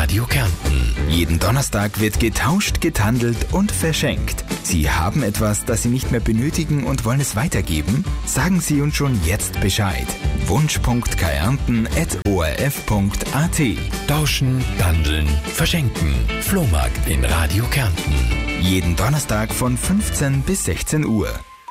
Radio Kärnten. Jeden Donnerstag wird getauscht, getandelt und verschenkt. Sie haben etwas, das Sie nicht mehr benötigen und wollen es weitergeben? Sagen Sie uns schon jetzt Bescheid. wunsch.kärnten@orf.at. Tauschen, tandeln, verschenken. Flohmarkt in Radio Kärnten. Jeden Donnerstag von 15 bis 16 Uhr.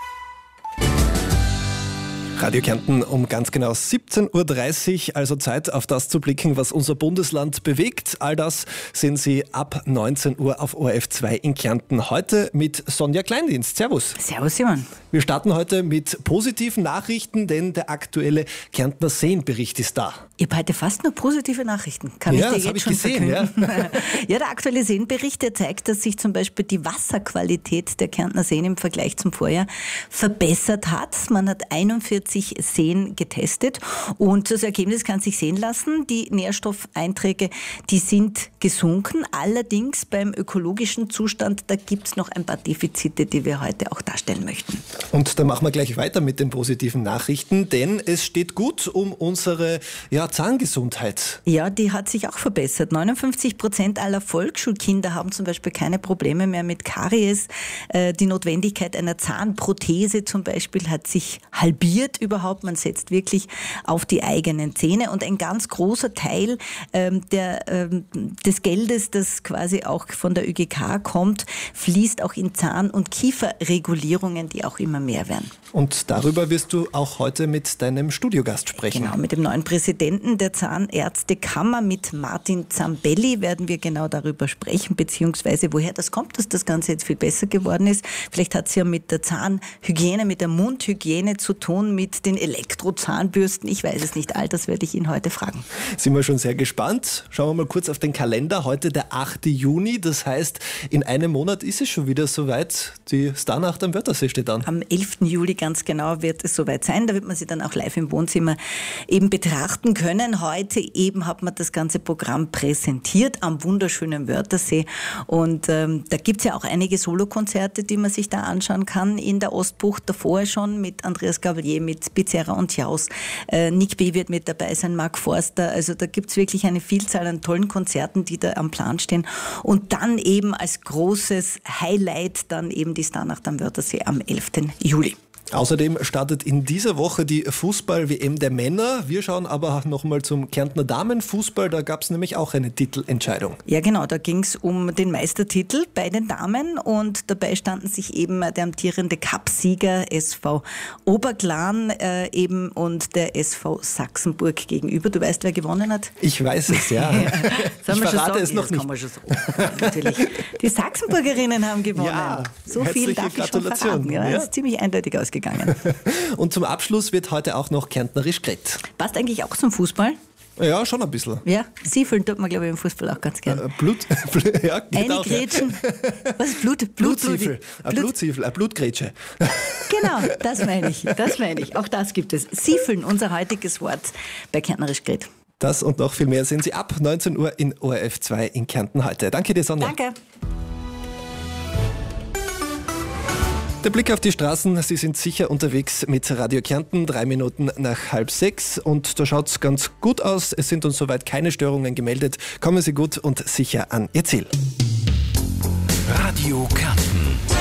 Radio Kärnten um ganz genau 17.30 Uhr, also Zeit, auf das zu blicken, was unser Bundesland bewegt. All das sehen Sie ab 19 Uhr auf ORF2 in Kärnten. Heute mit Sonja Kleindienst. Servus. Servus, Simon. Wir starten heute mit positiven Nachrichten, denn der aktuelle Kärntner Seenbericht ist da. Ich habe heute fast nur positive Nachrichten. Kann Ja, ich dir das hab jetzt ich schon gesehen, verkünden? Ja, der aktuelle Seenbericht, der zeigt, dass sich zum Beispiel die Wasserqualität der Kärntner Seen im Vergleich zum Vorjahr verbessert hat. Man hat 41 Seen getestet und das Ergebnis kann sich sehen lassen. Die Nährstoffeinträge, die sind gesunken. Allerdings beim ökologischen Zustand, da gibt es noch ein paar Defizite, die wir heute auch darstellen möchten. Und da machen wir gleich weiter mit den positiven Nachrichten, denn es steht gut um unsere Zahngesundheit. Ja, die hat sich auch verbessert. 59% aller Volksschulkinder haben zum Beispiel keine Probleme mehr mit Karies. Die Notwendigkeit einer Zahnprothese zum Beispiel hat sich halbiert überhaupt. Man setzt wirklich auf die eigenen Zähne und ein ganz großer Teil des Geldes, das quasi auch von der ÖGK kommt, fließt auch in Zahn- und Kieferregulierungen, die auch immer mehr werden. Und darüber wirst du auch heute mit deinem Studiogast sprechen. Genau, mit dem neuen Präsidenten der Zahnärztekammer, mit Martin Zambelli, werden wir genau darüber sprechen, beziehungsweise woher das kommt, dass das Ganze jetzt viel besser geworden ist. Vielleicht hat es ja mit der Zahnhygiene, mit der Mundhygiene zu tun, mit den Elektrozahnbürsten. Ich weiß es nicht, all das werde ich ihn heute fragen. Sind wir schon sehr gespannt. Schauen wir mal kurz auf den Kalender. Heute der 8. Juni, das heißt, in einem Monat ist es schon wieder soweit. Die Starnacht am Wörthersee steht an. Am 11. Juli ganz genau wird es soweit sein. Da wird man sie dann auch live im Wohnzimmer eben betrachten können. Heute eben hat man das ganze Programm präsentiert am wunderschönen Wörthersee. Und da gibt es ja auch einige Solokonzerte, die man sich da anschauen kann in der Ostbucht. Davor schon mit Andreas Gabalier, mit Pizzerra und Jaus. Nick B. wird mit dabei sein, Mark Forster. Also da gibt es wirklich eine Vielzahl an tollen Konzerten, die da am Plan stehen. Und dann eben als großes Highlight dann eben die Starnacht am Wörthersee am 11. Juli. Außerdem startet in dieser Woche die Fußball-WM der Männer. Wir schauen aber nochmal zum Kärntner Damenfußball. Da gab es nämlich auch eine Titelentscheidung. Ja genau, da ging es um den Meistertitel bei den Damen und dabei standen sich eben der amtierende Cupsieger SV Oberglan eben und der SV Sachsenburg gegenüber. Du weißt, wer gewonnen hat? Ich weiß es, ja. Ich verrate es noch nicht. Kann man schon sagen. Natürlich. Die Sachsenburgerinnen haben gewonnen. Ja, so viel darf ich schon verraten. Ja, das ist ziemlich eindeutig ausgegangen. Und zum Abschluss wird heute auch noch kärntnerisch geredet. Passt eigentlich auch zum Fußball? Ja, schon ein bisschen. Ja, Siefeln tut man, glaube ich, im Fußball auch ganz gerne. Ja, geht auch. Grätschen. Was ist Blutsiefel. Ein Blutsiefel, eine Blutgrätsche. Genau, das meine ich. Auch das gibt es. Siefeln, unser heutiges Wort bei Kärntnerisch geredet. Das und noch viel mehr sehen Sie ab 19 Uhr in ORF2 in Kärnten heute. Danke dir, Sonja. Danke. Der Blick auf die Straßen, Sie sind sicher unterwegs mit Radio Kärnten, 3 Minuten nach 5:30 und da schaut es ganz gut aus. Es sind uns soweit keine Störungen gemeldet. Kommen Sie gut und sicher an Ihr Ziel. Radio Kärnten.